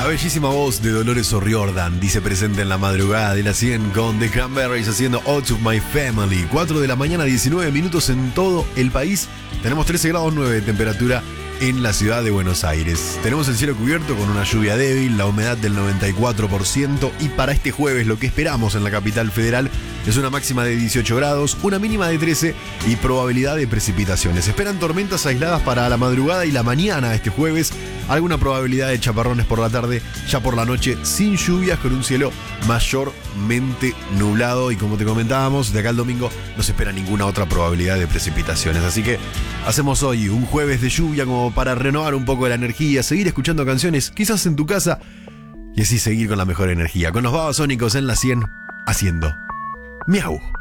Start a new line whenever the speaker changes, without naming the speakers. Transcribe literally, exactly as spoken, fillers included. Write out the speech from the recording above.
bellísima voz de Dolores O'Riordan dice presente en la madrugada de la cien con The Cranberries haciendo Out of My Family. cuatro de la mañana, diecinueve minutos en todo el país. Tenemos trece grados nueve de temperatura en la ciudad de Buenos Aires. Tenemos el cielo cubierto con una lluvia débil, la humedad del noventa y cuatro por ciento y para este jueves lo que esperamos en la capital federal es una máxima de dieciocho grados, una mínima de trece y probabilidad de precipitaciones. Se esperan tormentas aisladas para la madrugada y la mañana este jueves, alguna probabilidad de chaparrones por la tarde, ya por la noche sin lluvias con un cielo mayormente nublado y como te comentábamos, de acá al domingo no se espera ninguna otra probabilidad de precipitaciones. Así que hacemos hoy un jueves de lluvia como para renovar un poco de la energía, seguir escuchando canciones, quizás en tu casa, y así seguir con la mejor energía. Con los Babasónicos en la cien, haciendo Miau.